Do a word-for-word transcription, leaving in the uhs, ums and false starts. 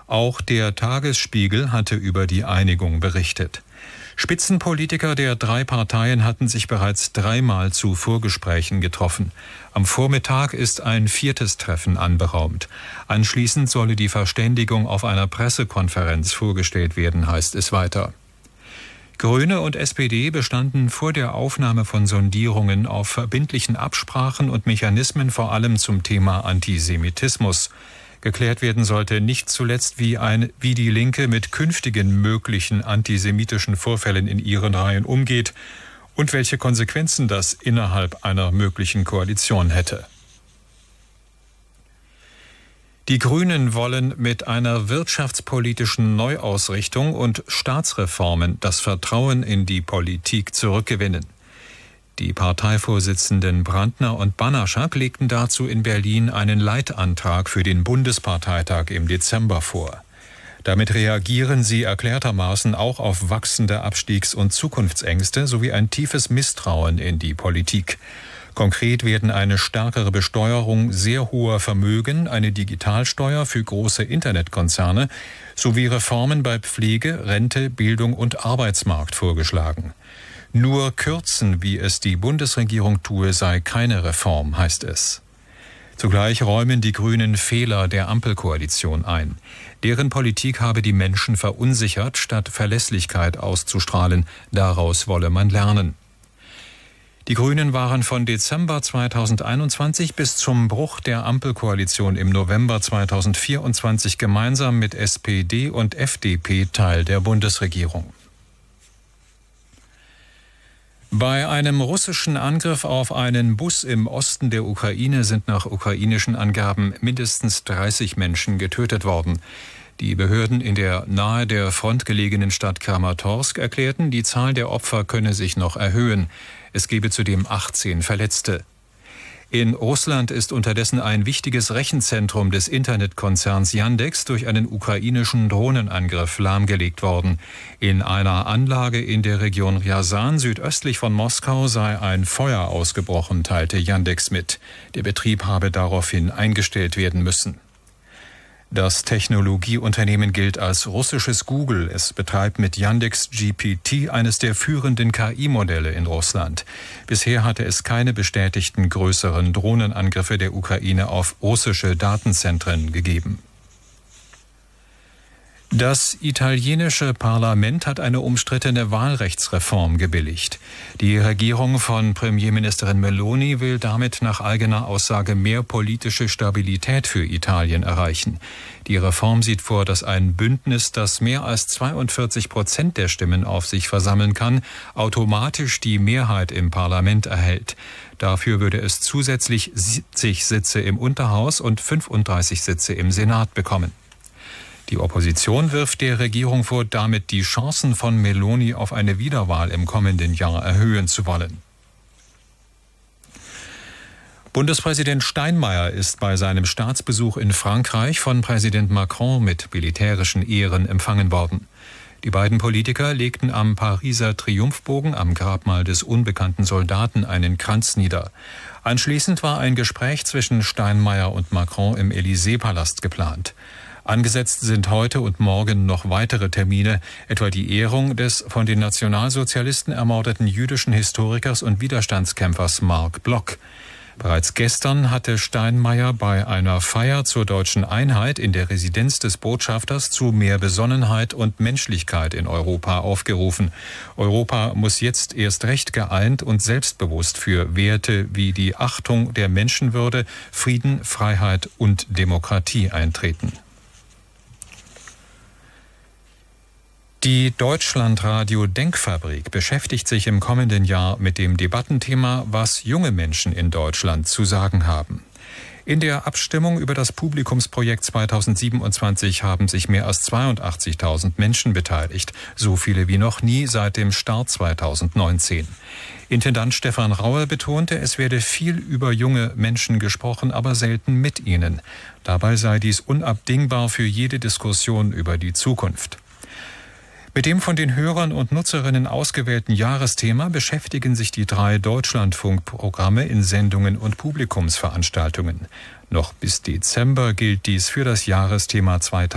Auch der Tagesspiegel hatte über die Einigung berichtet. Spitzenpolitiker der drei Parteien hatten sich bereits dreimal zu Vorgesprächen getroffen. Am Vormittag ist ein viertes Treffen anberaumt. Anschließend solle die Verständigung auf einer Pressekonferenz vorgestellt werden, heißt es weiter. Grüne und S P D bestanden vor der Aufnahme von Sondierungen auf verbindlichen Absprachen und Mechanismen vor allem zum Thema Antisemitismus. Geklärt werden sollte nicht zuletzt, wie, ein, wie die Linke mit künftigen möglichen antisemitischen Vorfällen in ihren Reihen umgeht und welche Konsequenzen das innerhalb einer möglichen Koalition hätte. Die Grünen wollen mit einer wirtschaftspolitischen Neuausrichtung und Staatsreformen das Vertrauen in die Politik zurückgewinnen. Die Parteivorsitzenden Brandner und Banaschak legten dazu in Berlin einen Leitantrag für den Bundesparteitag im Dezember vor. Damit reagieren sie erklärtermaßen auch auf wachsende Abstiegs- und Zukunftsängste sowie ein tiefes Misstrauen in die Politik. Konkret werden eine stärkere Besteuerung sehr hoher Vermögen, eine Digitalsteuer für große Internetkonzerne sowie Reformen bei Pflege, Rente, Bildung und Arbeitsmarkt vorgeschlagen. Nur kürzen, wie es die Bundesregierung tue, sei keine Reform, heißt es. Zugleich räumen die Grünen Fehler der Ampelkoalition ein. Deren Politik habe die Menschen verunsichert, statt Verlässlichkeit auszustrahlen. Daraus wolle man lernen. Die Grünen waren von Dezember zweitausendeinundzwanzig bis zum Bruch der Ampelkoalition im November zweitausendvierundzwanzig gemeinsam mit S P D und F D P Teil der Bundesregierung. Bei einem russischen Angriff auf einen Bus im Osten der Ukraine sind nach ukrainischen Angaben mindestens dreißig Menschen getötet worden. Die Behörden in der nahe der Front gelegenen Stadt Kramatorsk erklärten, die Zahl der Opfer könne sich noch erhöhen. Es gebe zudem achtzehn Verletzte. In Russland ist unterdessen ein wichtiges Rechenzentrum des Internetkonzerns Yandex durch einen ukrainischen Drohnenangriff lahmgelegt worden. In einer Anlage in der Region Rjasan südöstlich von Moskau sei ein Feuer ausgebrochen, teilte Yandex mit. Der Betrieb habe daraufhin eingestellt werden müssen. Das Technologieunternehmen gilt als russisches Google. Es betreibt mit Yandex G P T eines der führenden K I-Modelle in Russland. Bisher hatte es keine bestätigten größeren Drohnenangriffe der Ukraine auf russische Datenzentren gegeben. Das italienische Parlament hat eine umstrittene Wahlrechtsreform gebilligt. Die Regierung von Premierministerin Meloni will damit nach eigener Aussage mehr politische Stabilität für Italien erreichen. Die Reform sieht vor, dass ein Bündnis, das mehr als zweiundvierzig Prozent der Stimmen auf sich versammeln kann, automatisch die Mehrheit im Parlament erhält. Dafür würde es zusätzlich siebzig Sitze im Unterhaus und fünfunddreißig Sitze im Senat bekommen. Die Opposition wirft der Regierung vor, damit die Chancen von Meloni auf eine Wiederwahl im kommenden Jahr erhöhen zu wollen. Bundespräsident Steinmeier ist bei seinem Staatsbesuch in Frankreich von Präsident Macron mit militärischen Ehren empfangen worden. Die beiden Politiker legten am Pariser Triumphbogen am Grabmal des unbekannten Soldaten einen Kranz nieder. Anschließend war ein Gespräch zwischen Steinmeier und Macron im Élysée-Palast geplant. Angesetzt sind heute und morgen noch weitere Termine, etwa die Ehrung des von den Nationalsozialisten ermordeten jüdischen Historikers und Widerstandskämpfers Marc Bloch. Bereits gestern hatte Steinmeier bei einer Feier zur deutschen Einheit in der Residenz des Botschafters zu mehr Besonnenheit und Menschlichkeit in Europa aufgerufen. Europa muss jetzt erst recht geeint und selbstbewusst für Werte wie die Achtung der Menschenwürde, Frieden, Freiheit und Demokratie eintreten. Die Deutschlandradio Denkfabrik beschäftigt sich im kommenden Jahr mit dem Debattenthema, was junge Menschen in Deutschland zu sagen haben. In der Abstimmung über das Publikumsprojekt zweitausendsiebenundzwanzig haben sich mehr als zweiundachtzigtausend Menschen beteiligt, so viele wie noch nie seit dem Start zweitausendneunzehn. Intendant Stefan Raue betonte, es werde viel über junge Menschen gesprochen, aber selten mit ihnen. Dabei sei dies unabdingbar für jede Diskussion über die Zukunft. Mit dem von den Hörern und Nutzerinnen ausgewählten Jahresthema beschäftigen sich die drei Deutschlandfunkprogramme in Sendungen und Publikumsveranstaltungen. Noch bis Dezember gilt dies für das Jahresthema zweitausendneunzehn.